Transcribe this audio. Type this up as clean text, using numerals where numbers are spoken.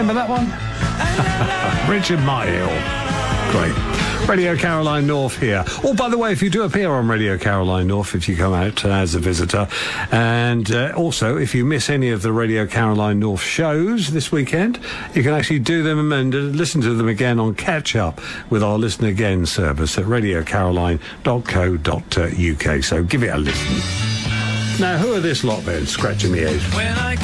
Remember that one? Richard Myhill. Great. Radio Caroline North here. Oh, by the way, if you do appear on Radio Caroline North, if you come out as a visitor, and also if you miss any of the Radio Caroline North shows this weekend, you can actually do them and listen to them again on Catch Up with our Listen Again service at radiocaroline.co.uk. So give it a listen. Now, who are this lot then, scratching the head?